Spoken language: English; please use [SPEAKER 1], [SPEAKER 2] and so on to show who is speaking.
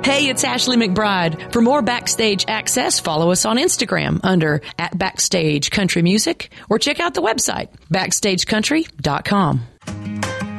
[SPEAKER 1] Hey, it's Ashley McBride. For more Backstage access, follow us on Instagram under @BackstageCountryMusic or check out the website, BackstageCountry.com.